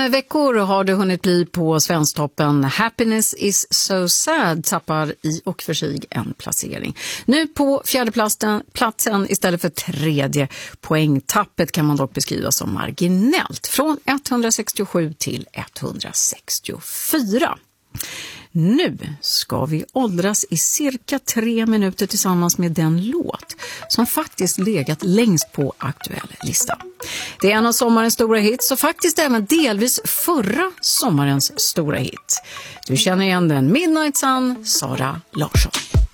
veckor har det hunnit bli på Svensktoppen. Happiness is so sad tappar i och för sig en placering. Nu på fjärde platsen istället för tredje. Poängtappet kan man dock beskriva som marginellt. Från 167 till 164. Nu ska vi åldras i cirka 3 minuter tillsammans med den låt som faktiskt legat längst på aktuell lista. Det är en av sommarens stora hits och faktiskt även delvis förra sommarens stora hit. Du känner igen den, Midnight Sun, Sara Larsson.